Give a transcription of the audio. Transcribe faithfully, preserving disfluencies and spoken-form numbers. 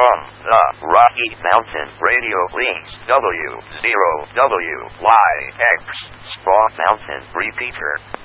from the Rocky Mountain Radio Links W zero W Y X Spa Mountain Repeater.